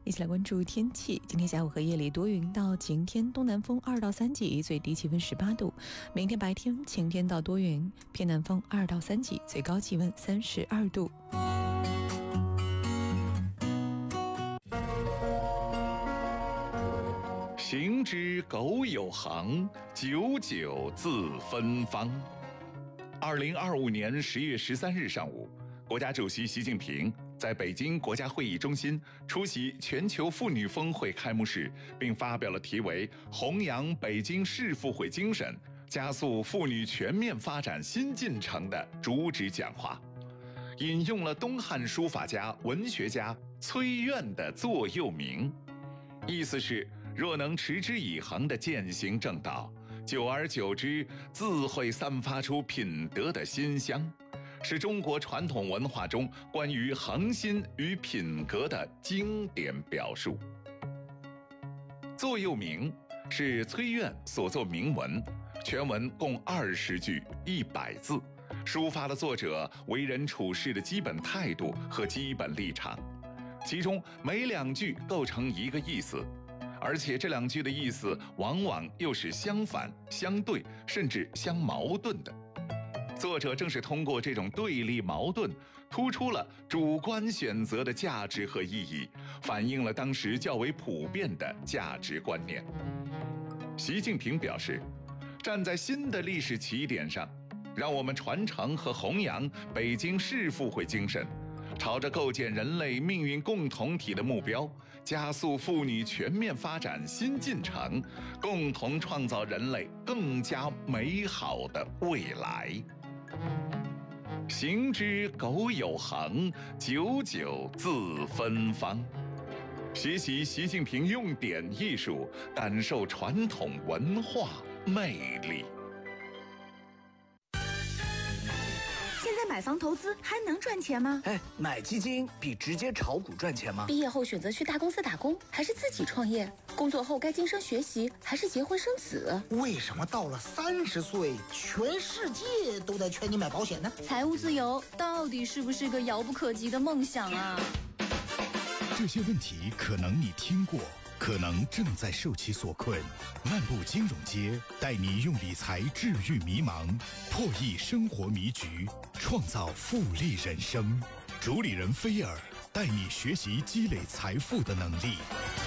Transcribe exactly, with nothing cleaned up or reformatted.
一起来关注天气。今天下午和夜里多云到晴天，东南风二到三级，最低气温十八度。明天白天晴天到多云，偏南风二到三级，最高气温三十二度。 行之苟有行，久久自芬芳。二零二五年十月十三日上午，国家主席习近平在北京国家会议中心出席全球妇女峰会开幕式，并发表了题为《弘扬北京市妇会精神，加速妇女全面发展新进程》的主旨讲话，引用了东汉书法家、文学家崔苑的座右铭，意思是若能持之以恒地践行正道，久而久之，自会散发出品德的馨香，是中国传统文化中关于恒心与品格的经典表述。座右铭是崔苑所作铭文，全文共二十句一百字，抒发了作者为人处事的基本态度和基本立场，其中每两句构成一个意思，而且这两句的意思往往又是相反、相对，甚至相矛盾的。作者正是通过这种对立矛盾，突出了主观选择的价值和意义，反映了当时较为普遍的价值观念。习近平表示，站在新的历史起点上，让我们传承和弘扬北京市妇会精神，朝着构建人类命运共同体的目标，加速妇女全面发展新进程，共同创造人类更加美好的未来。行之苟有行，久久自芬芳。学习习近平用典艺术，感受传统文化魅力。 现在买房投资还能赚钱吗？ 哎，买基金比直接炒股赚钱吗？ 毕业后选择去大公司打工，还是自己创业？工作后该晋升学习，还是结婚生子？ 为什么到了三十岁，全世界都在劝你买保险呢？ 财务自由到底是不是个遥不可及的梦想啊？ 这些问题可能你听过，可能正在受其所困。漫步金融街，带你用理财治愈迷茫，破译生活迷局，创造复利人生。主理人菲尔带你学习积累财富的能力。